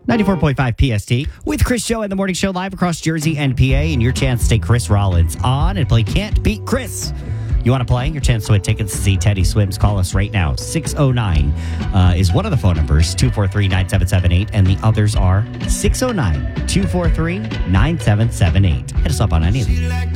94.5 PST with Chris Show and the Morning Show live across Jersey and PA, and your chance to stay Chris Rollins on and play Can't Beat Chris. You want to play? Your chance to win tickets to see Teddy Swims. Call us right now. 609 is one of the phone numbers, 243-9778, and the others are 609-243-9778. Hit us up on any of these.